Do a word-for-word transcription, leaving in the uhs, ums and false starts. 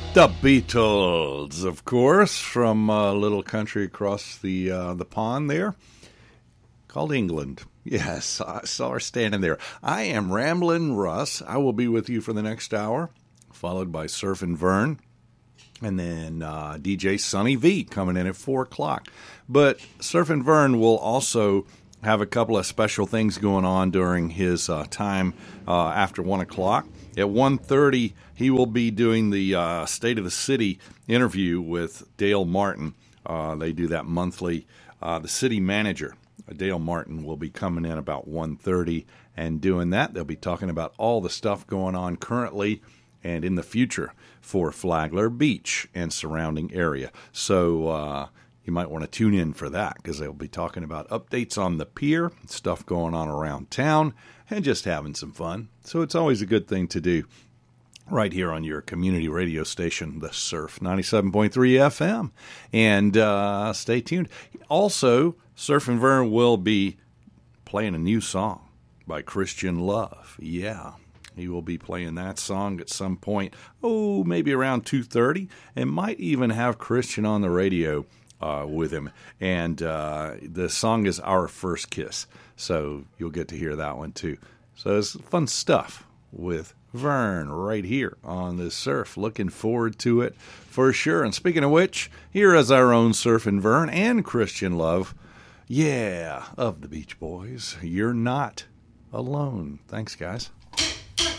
The Beatles, of course, from a little country across the uh, the pond there, called England. Yes, I saw her standing there. I am Ramblin' Russ. I will be with you for the next hour, followed by Surfin' Vern, and then uh, D J Sonny V coming in at four o'clock. But Surfin' Vern will also have a couple of special things going on during his uh, time uh, after one o'clock. At one thirty, he will be doing the uh, State of the City interview with Dale Martin. Uh, they do that monthly. Uh, the city manager, Dale Martin, will be coming in about one thirty and doing that. They'll be talking about all the stuff going on currently and in the future for Flagler Beach and surrounding area. So uh, you might want to tune in for that, because they'll be talking about updates on the pier, stuff going on around town, and just having some fun. So it's always a good thing to do right here on your community radio station, The Surf, ninety-seven point three F M. And uh, stay tuned. Also, Surfin' Vern will be playing a new song by Christian Love. Yeah, he will be playing that song at some point, oh, maybe around two thirty, and might even have Christian on the radio uh, with him. And uh, the song is Our First Kiss, so you'll get to hear that one too. So it's fun stuff with Vern right here on the Surf. Looking forward to it for sure. And speaking of which, here is our own Surfin' Vern and Christian Love. Yeah, of the Beach Boys. You're not alone. Thanks, guys.